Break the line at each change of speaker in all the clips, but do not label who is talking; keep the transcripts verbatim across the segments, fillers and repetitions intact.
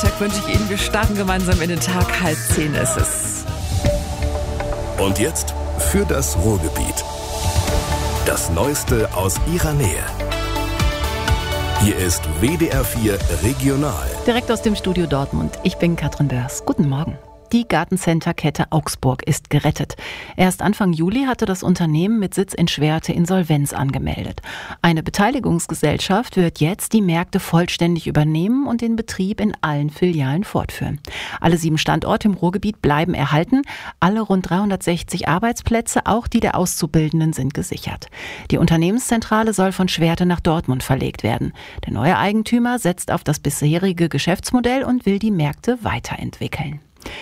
Freitag wünsche ich Ihnen. Wir starten gemeinsam in den Tag. Halb zehn ist es.
Und jetzt für das Ruhrgebiet. Das Neueste aus Ihrer Nähe. Hier ist W D R vier Regional.
Direkt aus dem Studio Dortmund. Ich bin Katrin Börs. Guten Morgen. Die Gartencenter-Kette Augsburg ist gerettet. Erst Anfang Juli hatte das Unternehmen mit Sitz in Schwerte Insolvenz angemeldet. Eine Beteiligungsgesellschaft wird jetzt die Märkte vollständig übernehmen und den Betrieb in allen Filialen fortführen. Alle sieben Standorte im Ruhrgebiet bleiben erhalten. Alle rund dreihundertsechzig Arbeitsplätze, auch die der Auszubildenden, sind gesichert. Die Unternehmenszentrale soll von Schwerte nach Dortmund verlegt werden. Der neue Eigentümer setzt auf das bisherige Geschäftsmodell und will die Märkte weiterentwickeln.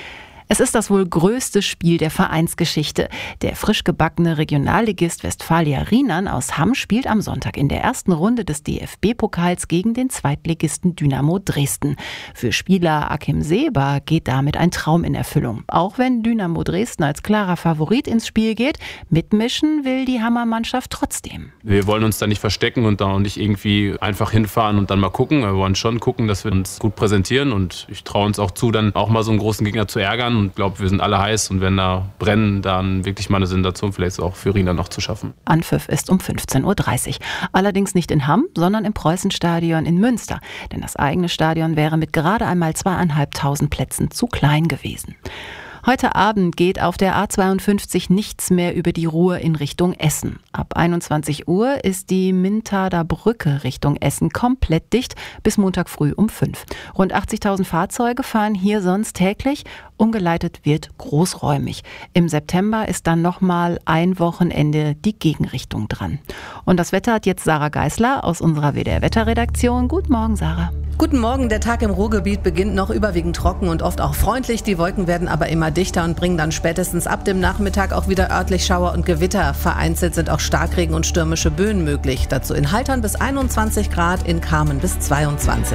Es ist das wohl größte Spiel der Vereinsgeschichte. Der frisch gebackene Regionalligist Westfalia Riemann aus Hamm spielt am Sonntag in der ersten Runde des D F B-Pokals gegen den Zweitligisten Dynamo Dresden. Für Spieler Akim Seba geht damit ein Traum in Erfüllung. Auch wenn Dynamo Dresden als klarer Favorit ins Spiel geht, mitmischen will die Hammer-Mannschaft trotzdem.
Wir wollen uns da nicht verstecken und da nicht irgendwie einfach hinfahren und dann mal gucken. Wir wollen schon gucken, dass wir uns gut präsentieren, und ich traue uns auch zu, dann auch mal so einen großen Gegner zu ärgern. Und glaube, wir sind alle heiß, und wenn da brennen, dann wirklich mal eine Sensation vielleicht auch für Riemann noch zu schaffen.
Anpfiff ist um fünfzehn Uhr dreißig. Allerdings nicht in Hamm, sondern im Preußenstadion in Münster. Denn das eigene Stadion wäre mit gerade einmal zweieinhalbtausend Plätzen zu klein gewesen. Heute Abend geht auf der A zweiundfünfzig nichts mehr über die Ruhr in Richtung Essen. Ab einundzwanzig Uhr ist die Mintader Brücke Richtung Essen komplett dicht bis Montag früh um fünf. Rund achtzigtausend Fahrzeuge fahren hier sonst täglich. Umgeleitet wird großräumig. Im September ist dann nochmal ein Wochenende die Gegenrichtung dran. Und das Wetter hat jetzt Sarah Geisler aus unserer W D R-Wetterredaktion. Guten Morgen, Sarah.
Guten Morgen. Der Tag im Ruhrgebiet beginnt noch überwiegend trocken und oft auch freundlich. Die Wolken werden aber immer dichter und bringen dann spätestens ab dem Nachmittag auch wieder örtlich Schauer und Gewitter. Vereinzelt sind auch Starkregen und stürmische Böen möglich. Dazu in Haltern bis einundzwanzig Grad, in Kamen bis zweiundzwanzig.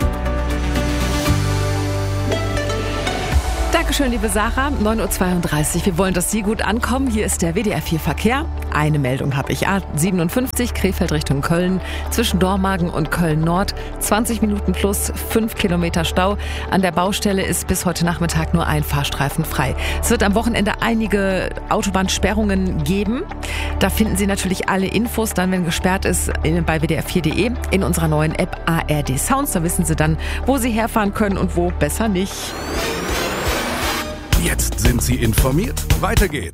Dankeschön, liebe Sarah. neun Uhr zweiunddreißig. Wir wollen, dass Sie gut ankommen. Hier ist der W D R vier Verkehr. Eine Meldung habe ich. A siebenundfünfzig, Krefeld Richtung Köln. Zwischen Dormagen und Köln-Nord. zwanzig Minuten plus, fünf Kilometer Stau. An der Baustelle ist bis heute Nachmittag nur ein Fahrstreifen frei. Es wird am Wochenende einige Autobahnsperrungen geben. Da finden Sie natürlich alle Infos, dann, wenn gesperrt ist, bei w d r vier punkt d e in unserer neuen App A R D Sounds. Da wissen Sie dann, wo Sie herfahren können und wo besser nicht.
Jetzt sind Sie informiert. Weiter geht's.